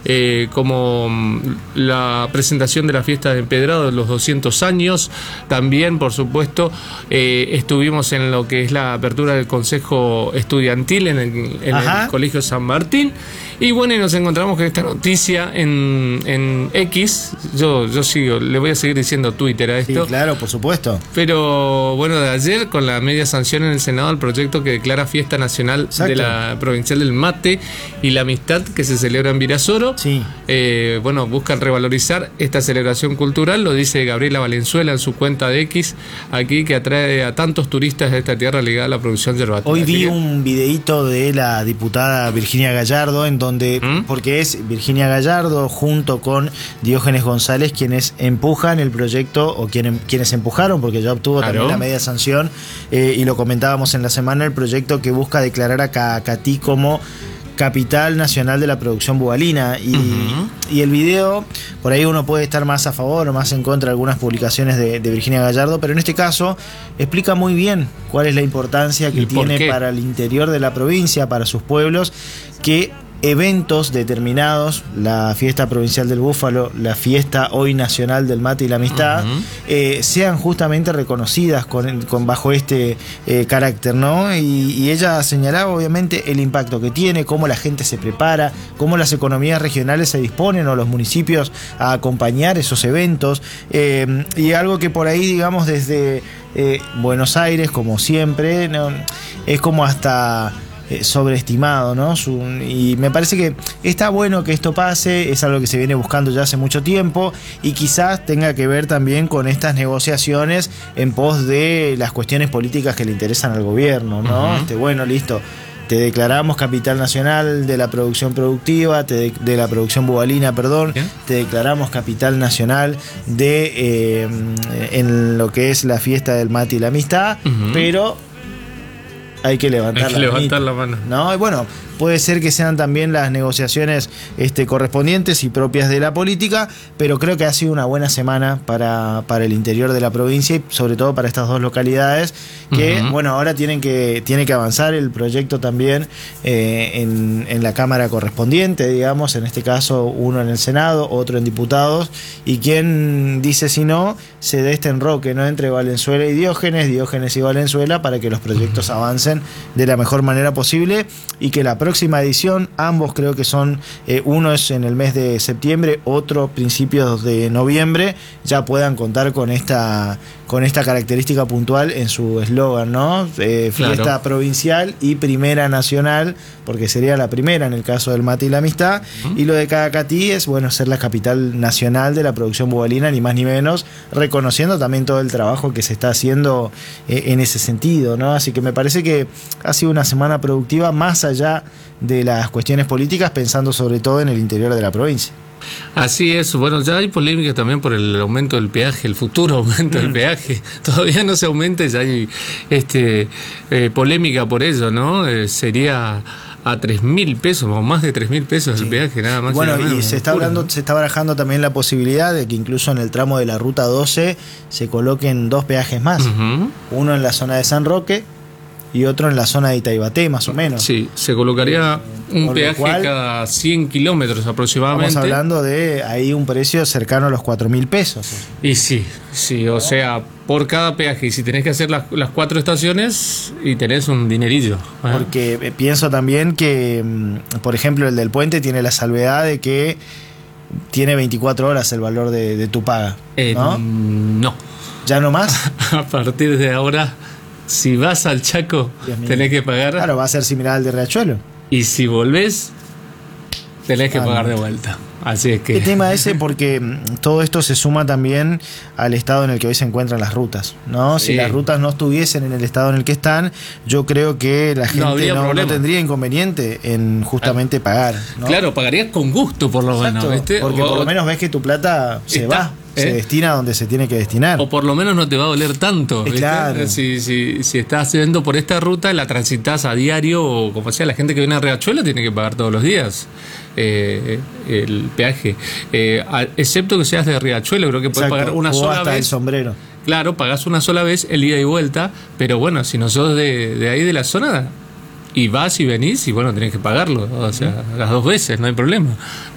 como la presentación de la fiesta de Empedrado de los 200 años. También, por supuesto, estuvimos en lo que es la apertura del Consejo Estudiantil en el Colegio San Martín. Y bueno, y nos encontramos con esta noticia en X. Yo sigo, le voy a seguir diciendo Twitter a esto. Sí, claro, por supuesto. Pero bueno, de ayer, con la media sanción en el Senado al proyecto que declara fiesta nacional de la provincial del mate y la amistad que se celebra en Virasoro. Sí. Bueno, buscan revalorizar esta celebración cultural, lo dice Gabriela Valenzuela en su cuenta de X, aquí, que atrae a tantos turistas de esta tierra ligada a la producción yerbatera. Hoy vi un videíto de la diputada Virginia Gallardo, en donde, porque es Virginia Gallardo junto con Diógenes González quienes empujan el proyecto, o quienes empujaron, porque ya obtuvo también la media sanción, y lo comentábamos en la semana, el proyecto que busca declarar a Caacatí como capital nacional de la producción bugalina. Y el video, por ahí uno puede estar más a favor o más en contra de algunas publicaciones de Virginia Gallardo, pero en este caso explica muy bien cuál es la importancia que tiene para el interior de la provincia, para sus pueblos, que eventos determinados, la fiesta provincial del búfalo, la fiesta hoy nacional del mate y la amistad, sean justamente reconocidas bajo este carácter, ¿no? Y ella señalaba obviamente el impacto que tiene, cómo la gente se prepara, cómo las economías regionales se disponen, o los municipios, a acompañar esos eventos, y algo que por ahí, digamos, desde Buenos Aires, como siempre, ¿no? Es como hasta sobreestimado, ¿no? Y me parece que está bueno que esto pase, es algo que se viene buscando ya hace mucho tiempo, y quizás tenga que ver también con estas negociaciones en pos de las cuestiones políticas que le interesan al gobierno, ¿no? Bueno, listo, te declaramos capital nacional de la producción productiva, de la producción bugalina, perdón, te declaramos capital nacional en lo que es la fiesta del mate y la amistad, pero hay que levantar la mano, ¿no? Y bueno, puede ser que sean también las negociaciones correspondientes y propias de la política, pero creo que ha sido una buena semana para el interior de la provincia, y sobre todo para estas dos localidades que, bueno, ahora tiene que avanzar el proyecto también en la Cámara correspondiente, digamos, en este caso uno en el Senado, otro en diputados, y quien dice si no, se dé este enroque, ¿no?, entre Valenzuela y Diógenes y Valenzuela, para que los proyectos avancen de la mejor manera posible, y que la próxima edición, ambos creo que son, uno es en el mes de septiembre, otro principios de noviembre, ya puedan contar con esta característica puntual en su eslogan, ¿no? Fiesta provincial y primera nacional, porque sería la primera en el caso del mate y la amistad, y lo de Caacatí es, bueno, ser la capital nacional de la producción bugalina, ni más ni menos, reconociendo también todo el trabajo que se está haciendo en ese sentido, ¿no? Así que me parece que ha sido una semana productiva, más allá de las cuestiones políticas, pensando sobre todo en el interior de la provincia. Así es, bueno, ya hay polémica también por el aumento del peaje, el futuro aumento del peaje. Todavía no se aumenta, ya hay polémica por ello, ¿no? Sería a 3.000 pesos, o más de 3.000 pesos el peaje, nada más. Bueno, y se está barajando también la posibilidad de que incluso en el tramo de la Ruta 12 se coloquen dos peajes más. Uno en la zona de San Roque y otro en la zona de Itaibaté, más o menos. Sí, se colocaría un peaje cada 100 kilómetros aproximadamente. Estamos hablando de ahí un precio cercano a los 4.000 pesos. Y sí, o sea, por cada peaje, y si tenés que hacer las 4 estaciones, y tenés un dinerillo. Porque pienso también que, por ejemplo, el del puente tiene la salvedad de que tiene 24 horas el valor de tu paga, ¿no? No. ¿Ya no más? A partir de ahora, si vas al Chaco, tenés que pagar. Claro, va a ser similar al de Riachuelo. Y si volvés, tenés que pagar de vuelta. Así es que... ¿Qué tema ese? Porque todo esto se suma también al estado en el que hoy se encuentran las rutas, ¿no? Si las rutas no estuviesen en el estado en el que están, yo creo que la gente no tendría inconveniente en justamente pagar, ¿no? Claro, pagarías con gusto, por lo menos, ¿viste? Porque por lo menos ves que tu plata se va. Se destina a donde se tiene que destinar. O por lo menos no te va a doler tanto, ¿viste? Claro. Si estás yendo por esta ruta, la transitas a diario, o como sea, la gente que viene a Riachuelo tiene que pagar todos los días el peaje. Excepto que seas de Riachuelo, creo que puedes pagar una sola hasta vez. El Sombrero. Claro, pagás una sola vez el ida y vuelta, pero bueno, si no sos de ahí de la zona, y vas y venís, y bueno, tenés que pagarlo, o sea, las 2 veces, no hay problema.